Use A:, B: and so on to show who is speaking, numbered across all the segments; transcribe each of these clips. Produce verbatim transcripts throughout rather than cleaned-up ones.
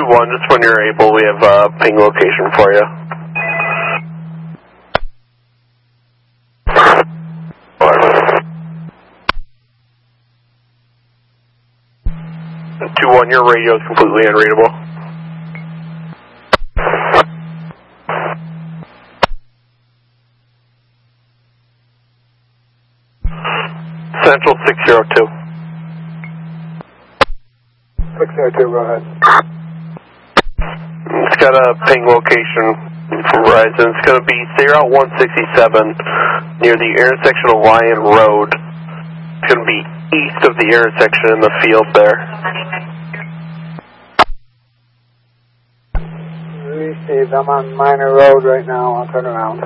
A: one, just when you're able, we have a ping location for you. two one, your radio is completely unreadable. Central six zero two.
B: six zero two, go ahead.
A: It's got a ping location from Verizon. It's going to be stay Route one sixty-seven near the intersection of Lion Road. It's going to be east of the intersection in the field there.
B: Received. I'm on Minor Road right now. I'll turn around.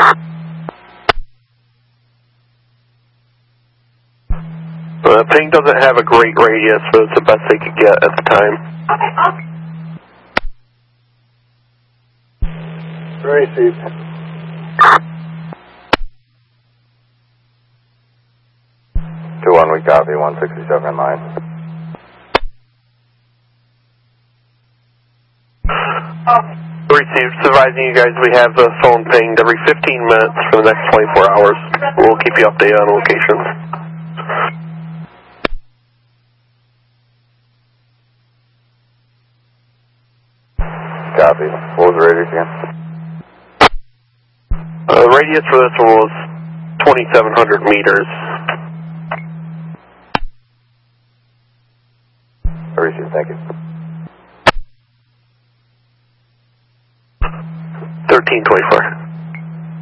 A: The ping doesn't have a great radius, but it's the best they could get at the time.
B: Received.
C: two one, we copy, one sixty-seven in line.
A: Received. Advising you guys we have the phone pinged every fifteen minutes for the next twenty-four hours. We'll keep you updated on locations.
C: Copy. What was the radius again?
A: Uh, the radius for this one was twenty-seven hundred meters.
C: I received, thank you.
A: thirteen twenty-four.